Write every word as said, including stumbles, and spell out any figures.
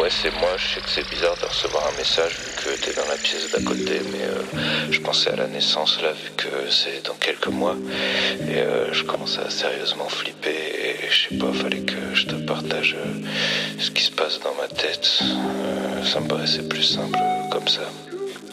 ouais, c'est moi, je sais que c'est bizarre de recevoir un message vu que t'es dans la pièce d'à côté, mais euh, je pensais à la naissance là, vu que c'est dans quelques mois, et euh, je commence à sérieusement flipper, et je sais pas, fallait que je te partage euh, ce qui se passe dans ma tête. Euh, ça me paraissait plus simple euh, comme ça.